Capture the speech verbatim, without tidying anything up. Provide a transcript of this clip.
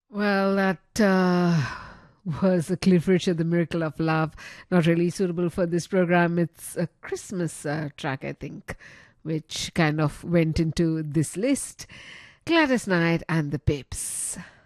Well, that uh, was a Cliff Richard, The Miracle of Love. Not really suitable for this program. It's a Christmas uh, track, I think, which kind of went into this list. Gladys Knight and the Pips.